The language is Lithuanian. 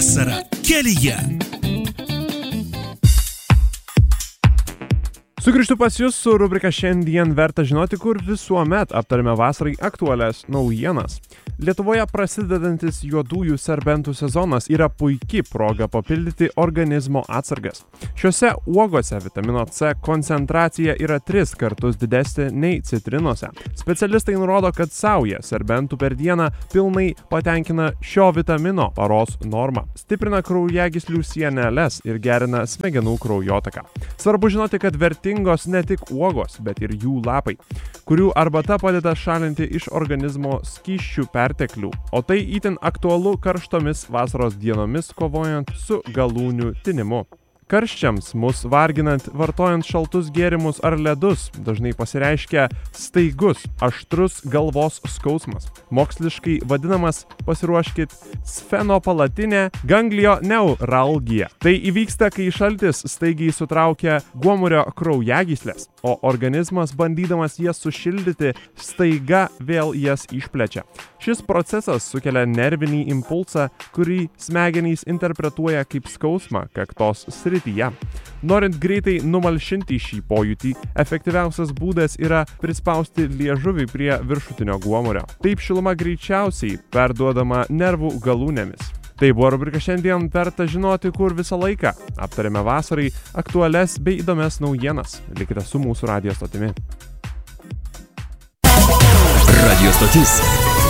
Vasara kelyje. Sugrįžtu pas jūs su rubrika Šiandien verta žinoti, kur visuomet aptarime vasarai aktualias naujienas. Lietuvoje prasidedantis juodųjų serbentų sezonas yra puikiai proga papildyti organizmo atsargas. Šiuose uogose vitamino C koncentracija yra 3 kartus didesnė nei citrinose. Specialistai nurodo, kad sauja serbentų per dieną pilnai patenkina šio vitamino paros normą, stiprina kraujagyslių sieneles ir gerina smegenų kraujotaką. Svarbu žinoti, kad vertingos ne tik uogos, bet ir jų lapai, kurių arbata padeda šalinti iš organizmo skysčių perteklių, o tai itin aktualu karštomis vasaros dienomis kovojant su galūnių tinimu. Karščiams mus varginant vartojant šaltus gėrimus ar ledus dažnai pasireiškia staigus, aštrus galvos skausmas. Moksliškai vadinamas, pasiruoškit, sfenopalatinė ganglioneuralgija. Tai įvyksta, kai šaltis staigiai sutraukia gomurio kraujagyslės, o organizmas, bandydamas jas sušildyti, staiga vėl jas išplečia. Šis procesas sukelia nervinį impulsą, kurį smegenys interpretuoja kaip skausmą kaktos srityje. Norint greitai numalšinti šį pojūtį, efektyviausias būdas yra prispausti liežuvį prie viršutinio gomurio. Taip šiluma greičiausiai perduodama nervų galūnėmis. Tai buvo rubrika Šiandien verta žinoti, kur visą laiką aptarėme vasarai aktualias bei įdomias naujienas. Likite su mūsų radijo stotimi. Radio stotis